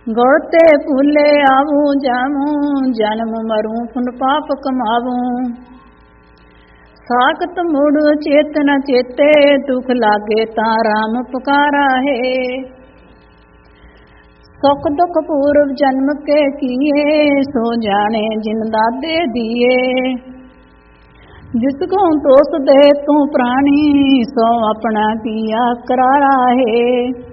गुड़ते फूले आवूं जाऊं, जन्म मरूं पुन पाप कमावूं। साकत मुड़ चेतन चेते, दुख लागे ता राम पुकारा है। सुख दुख पूर्व जन्म के किए, सो जाने जिन दादे दिए। जिसको दोष दे तू प्राणी, सो अपना किया करारा है।